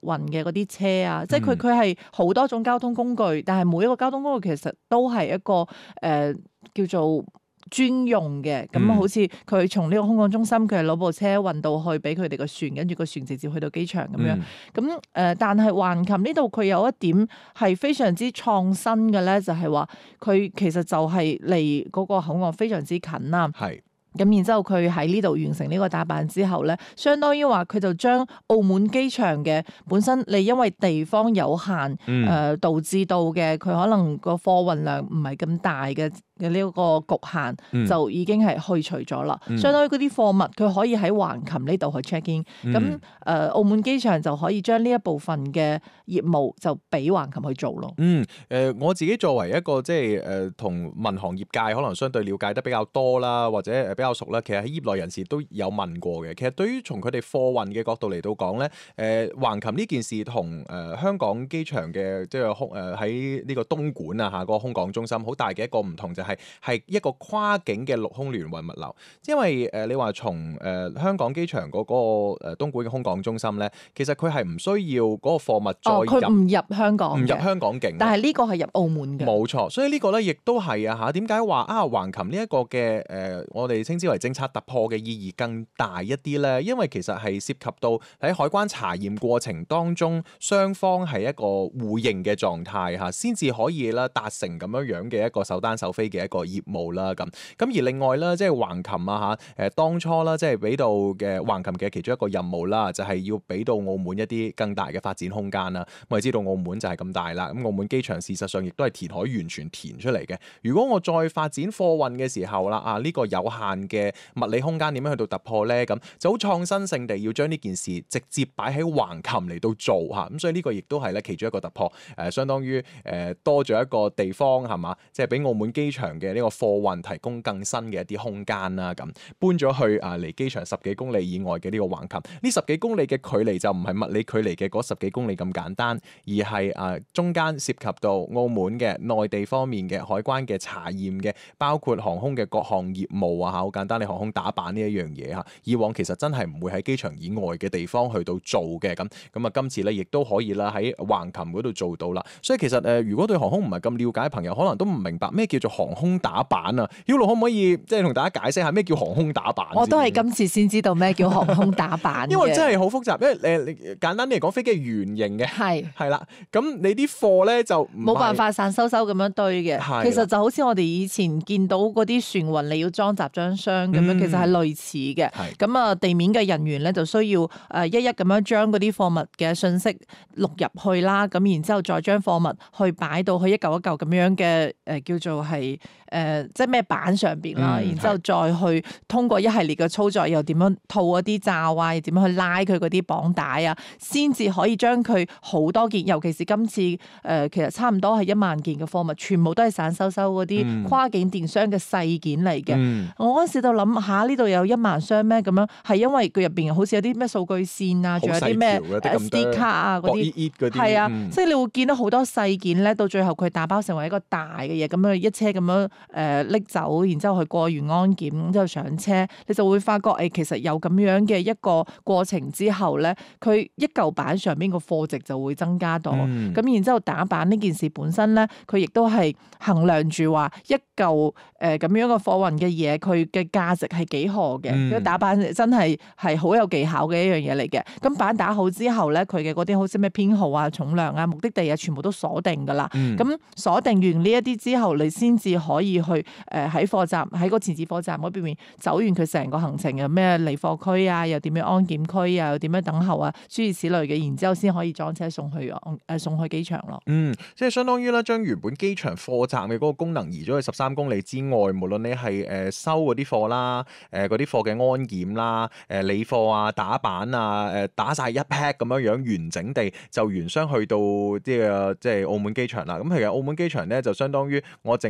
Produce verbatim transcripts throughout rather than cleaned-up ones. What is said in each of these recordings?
運嘅嗰啲車啊，即係佢佢係好多種交通工具，但係每一個交通工具其實都係一個誒、呃、叫做專用嘅，咁、嗯、好似佢從呢個空港中心，佢係攞部車運到去俾佢哋個船，跟住個船直接去到機場咁樣。咁誒、嗯呃，但係橫琴呢度佢有一點係非常之創新嘅咧，就係話佢其實就係離嗰個口岸非常之近啦。 係。 咁然之後佢喺呢度完成呢個打扮之後咧，相當於話佢就將澳門機場嘅本身你因為地方有限，誒、 嗯呃、導致到嘅佢可能個貨運量唔係咁大嘅嘅呢個局限， 嗯、 就已經係去除咗啦。 嗯、 相當於嗰啲貨物佢可以喺橫琴呢度去 check in，咁誒、 嗯呃、澳門機場就可以將呢一部分嘅業務就俾橫琴去做咯。 嗯，誒、呃、我自己作為一個即係誒同民航業界可能相對了解得比較多啦，或者誒比較熟啦，其實喺業內人士都有問過嘅。其實對於從佢哋貨運嘅角度嚟到講咧，誒、呃、橫琴呢件事同誒、呃、香港機場嘅即係空誒喺呢個東莞啊嚇嗰個空港中心好大嘅一個唔同就係、是、係一個跨境嘅陸空聯運物流。因為誒、呃、你話從誒、呃、香港機場嗰、那個誒、呃、東莞嘅空港中心咧，其實佢係唔需要嗰個貨物再入， 佢唔、哦、入香港， 唔入香港境， 但係呢個係入澳門嘅。 冇錯，所以呢個咧亦都係啊嚇。點解話啊橫琴呢一個嘅誒、呃，我哋稱之為政策突破嘅意義更大一啲咧？因為其實係涉及到喺海關查驗過程當中，雙方係一個互認嘅狀態嚇，先至可以啦達成咁樣樣嘅一個首單首飛嘅一個業務啦咁。咁而另外咧，即係橫琴啊嚇誒，當初啦即係俾到嘅橫琴嘅其中一個任務啦，就係、是、要俾到澳門一啲更大嘅發展空間啦。我哋知道澳門就係咁大啦，咁澳門機場事實上亦都係填海完全填出嚟嘅。如果我再發展貨運嘅時候啦，啊呢、這個有限嘅物理空間點樣去到突破咧？咁就好創新性地要將呢件事直接擺喺橫琴嚟到做嚇，咁所以呢個亦都係咧其中一個突破，誒、呃、相當於誒、呃、多咗一個地方係嘛，即係俾澳門機場嘅呢個貨運提供更新嘅一啲空間啦。咁搬咗去啊離機場十幾公里以外嘅呢個橫琴，呢十幾公里嘅距離就唔係物理距離嘅嗰十幾公里咁簡單，而係啊中間涉及到澳門嘅內地方面嘅海關嘅查驗嘅，包括航空嘅各項業務啊嚇，好簡單，你航空打板呢一樣嘢嚇，以往其實真係唔會喺機場以外嘅地方去到做嘅。咁咁啊今次咧亦都可以啦喺橫琴嗰度做到啦。所以其實誒、呃、如果對航空唔係咁了解嘅朋友，可能都唔明白咩叫做航空打板啊。Yulu 可唔可以即係同大家解釋下咩叫航空打板？ 我都係今次先知道咩叫航空打板因為真係好複雜，因為誒簡單啲嚟講，飛機係圓形嘅，係係啦，咁你啲貨咧就冇辦法散收收咁樣堆嘅，其實就好似我哋以前見到嗰啲船運你要裝集裝箱咁樣，嗯、其實係類似嘅。咁啊，地面嘅人員咧就需要誒一一咁樣將嗰啲貨物嘅信息錄入去啦，咁然之後再將貨物去擺到去一嚿一嚿咁樣嘅誒、呃、叫做係誒、呃、即係咩板上邊啦，嗯、然之後再去通過一系列嘅操作，又點樣套嗰啲罩啊，又點樣去拉佢嗰啲綁帶啊，先至可以將佢好多件，尤其是今次誒、呃、其實差唔多係一萬件嘅貨物，全部都係散收收嗰啲跨境電商嘅細件嚟嘅。嗯、我嗰時就諗下呢度有一萬箱咩咁樣，係因為佢入邊好似有啲咩數據線啊，仲有啲咩 S D 卡啊嗰啲，係啊，即係你會見到好多細件咧，到最後佢打包成為一個大嘅嘢，咁樣一車咁樣誒拎走，然之後去過完安檢之後上車，你就會發覺誒、欸、其實有咁樣嘅一個過程之後咧，佢一嚿板上邊個貨值就會增加到，咁、嗯、然之後打板呢件事本身咧，佢亦都係衡量住話一嚿誒咁樣嘅貨運嘅嘢，佢嘅價值係幾何嘅。嗯、打板真係係好有技巧嘅一樣嘢嚟嘅。咁板打好之後咧，佢嘅嗰啲好似咩編號啊、重量啊、目的地啊，全部都鎖定噶啦。咁鎖、嗯、定完呢一啲之後，你先至可以去誒喺貨站喺個前置貨站嗰邊面走完佢成個行程，有咩離貨區啊，又點樣安檢區啊，又點樣等候啊，諸如此類嘅，然之後先可以裝車送去誒、呃、送去機場咯。嗯， 即係相當於咧，將原本機場貨站嘅嗰個功能移咗去十三公里之外，無論你係誒收嗰啲貨啦，誒嗰啲貨嘅安檢啦，誒理貨啊、打板啊，誒打晒一 pack 咁樣樣完整地就原箱去到啲嘅即係澳門機場啦。咁其實澳門機場咧就相當於我淨係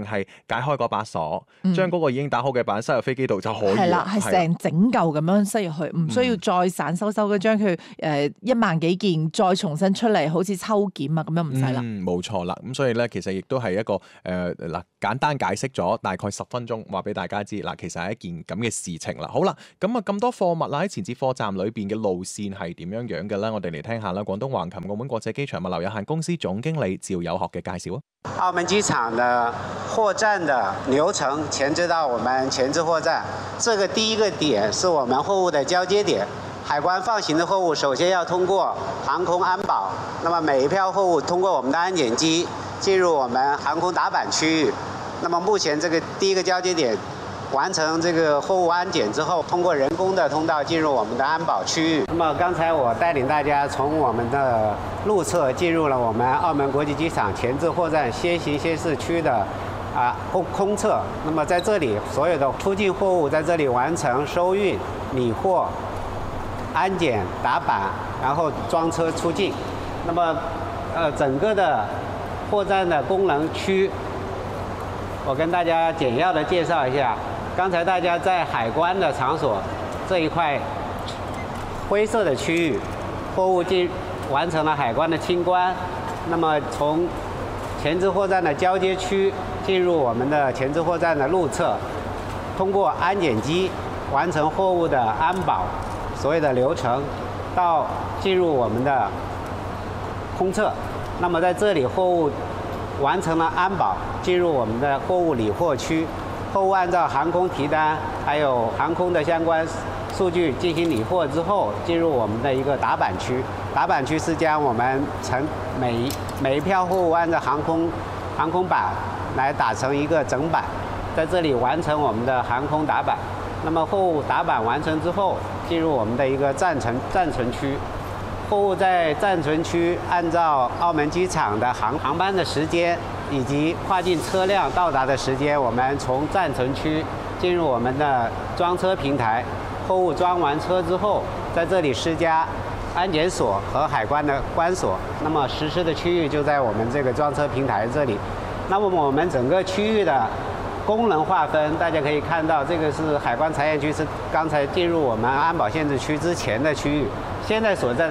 解開嗰把鎖，將嗰個已經打好嘅板塞入飛機度就可以。 係啦，係成整嚿咁樣塞入去，唔需要再散收收嘅將佢誒一萬幾件再重新出嚟，好似抽檢啊咁樣唔使啦。 嗯，冇錯啦。咁所以咧，其實亦都係一個誒嗱、呃、簡單解釋咗大概十分鐘，話俾大家知嗱，其實係一件咁嘅事情啦。好啦，咁啊咁多貨物啦喺前置貨站裏邊嘅路線係點樣樣嘅咧？我哋嚟聽下啦。廣東橫琴澳門國際機場物流有限公司總經理趙有學嘅介紹啊。 澳門機場的貨站的流程前置到我們前置貨站，這個第一個點是我們貨物的交接點。海關放行的貨物首先要通過航空安保，那麼每一票貨物通過我們的安檢機進入我們航空打板區域。那麼目前這個第一個交接點完成這個貨物安檢之後，通過人工的通道進入我們的安保區域。那麼剛才我帶領大家從我們的路側進入了我們澳門國際機場前置貨站先行先試區的啊空空側。那麼在這裡所有的出境貨物在這裡完成收運、理貨、安檢、打板，然後裝車出境。那麼呃整個的貨站的功能區，我跟大家簡要的介紹一下。剛才大家在海關的場所這一塊灰色的區域，貨物進完成了海關的清關。那麼從前置貨站的交接區進入我們的前置貨站的路側，通過安檢機完成貨物的安保所有的流程，到進入我們的空側。那麼在這裡貨物完成了安保，進入我們的貨物理貨區。貨物按照航空提單，還有航空的相關數據進行理貨之後，進入我們的一個打板區。打板區是將我們成每每一票貨物按照航空航空板來打成一個整板，在這裡完成我們的航空打板。那麼貨物打板完成之後，進入我們的一個暫存暫存區。貨物在暫存區按照澳門機場的航航班的時間以及跨境車輛到達的時間，我們從暫存區進入我們的裝車平台。貨物裝完車之後，在這裡施加安檢鎖和海關的關鎖。那麼實施的區域就在我們這個裝車平台這裡。那麼我們整個區域的功能劃分，大家可以看到，這個是海關查驗區，是剛才進入我們安保限制區之前的區域。現在所在